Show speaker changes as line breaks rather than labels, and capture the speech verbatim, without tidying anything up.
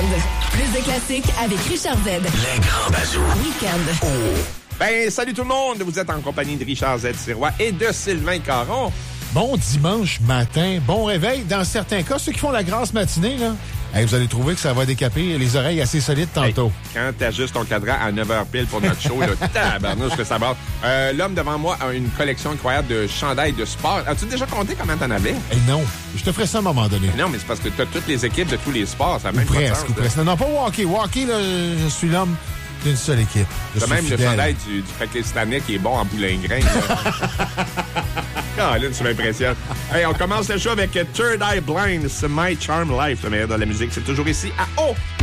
Plus de classiques avec Richard Z.
Les grands bazous.
Week-end.
Oh.
Ben, salut tout le monde! Vous êtes en compagnie de Richard Z. Sirois et de Sylvain Caron.
Bon dimanche matin, bon réveil. Dans certains cas, ceux qui font la grasse matinée, là, hey, vous allez trouver que ça va décaper les oreilles assez solides tantôt.
Hey, quand t'ajustes ton cadran à neuf heures pile pour notre show, là, tabarnouche que ça barre. Euh, l'homme devant moi a une collection incroyable de chandails de sport. As-tu déjà compté comment t'en avais?
Hey, non, je te ferai ça à un moment donné.
Mais non, mais c'est parce que t'as toutes les équipes de tous les sports. Ça a même
Ou
pas de
presque,
sens,
ou presque. Non, non, pas Walkie. Walkie, là, je suis l'homme d'une seule équipe.
T'as même fidèle. Le chandail du, du Pakistanais qui est bon en boulingrin. Caroline, tu m'impressionnes. Hey, on commence le show avec Third Eye Blind. C'est My Charm Life, le meilleur de la musique. C'est toujours ici à O.